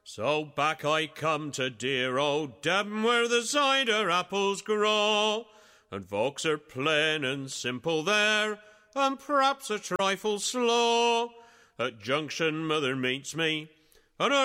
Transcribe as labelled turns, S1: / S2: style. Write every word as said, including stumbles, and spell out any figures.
S1: So back I come to dear old Devon, where the cider apples grow, and folks are plain and simple there, and perhaps a trifle slow. At Junction mother meets me, and her